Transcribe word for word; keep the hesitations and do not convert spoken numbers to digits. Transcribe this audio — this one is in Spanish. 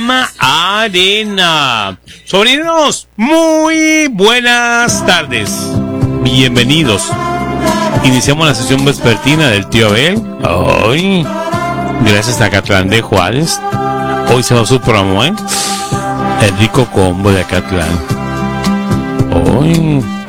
Arena. Sobrinos, muy buenas tardes. Bienvenidos. Iniciamos la sesión vespertina del tío Abel. Hoy, gracias a Acatlán de Juárez. Hoy se va su promo, ¿eh? El rico combo de Acatlán. Hoy.